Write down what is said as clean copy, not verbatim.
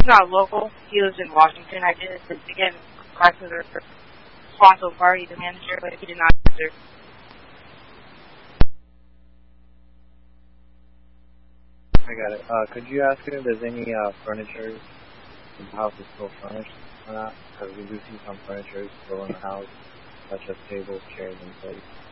not local. He lives in Washington. I did again request the responsible party, the manager, but he did not answer. I got it. Could you ask him if there's any furniture, if the house is still furnished or not? Because we do see some furniture still in the house, such as tables, chairs, and plates.